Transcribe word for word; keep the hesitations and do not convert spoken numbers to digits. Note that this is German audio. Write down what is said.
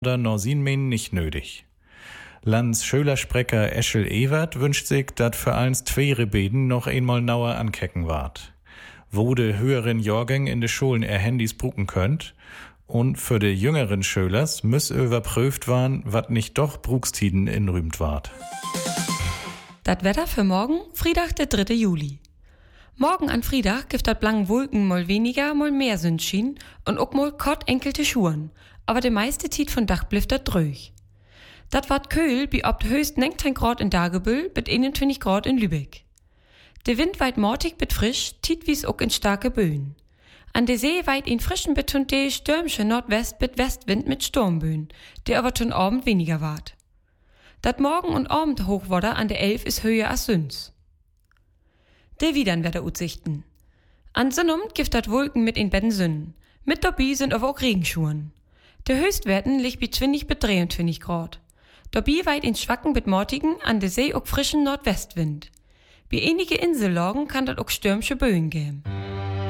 Norsinmen nicht nötig. Lands Schölersprecher Eschel Ewert wünscht sich, dat für eins twere Beden noch einmal nauer ankecken ward. Wo de höheren Jahrgänge in de Schulen er Handys brucken könnt und für de jüngeren Schölers müss überprüft waren, wat nicht doch Brugstiden inrühmt ward. Dat Wetter für morgen, Freitag, der dritte Juli. Morgen an Freitag gibt dat blanken Wolken mal weniger, mal mehr Sonnenschein und auch mal kort enkelte Schuhen, aber de meiste Tiet von Dach blifft dat dröch. Dat ward kühl, bi ob höchst neunzehn Grad in Dagebüll, bit einundzwanzig Grad in Lübeck. De Wind weit mortig bit frisch, tiet wie's auch in starke Böen. An de See weit in frischen bit und de stürmische Nordwest bit Westwind mit Sturmböen, der aber schon Abend weniger ward. Dat Morgen und Abend Hochwasser an de Elf is höher als Süns. De Widern werden Utsichten. An Sonnumt gibt dat Wolken mit in beiden Sünnen. Mit dabei sind aber auch Regenschuhen. De Höchstwerten liegt bi zwanzig bis dreiundzwanzig Grad. Dabei weit in schwachen bit mortigen, an de See auch frischen Nordwestwind. Bei einige Insellagen kann dat auch stürmische Böen geben.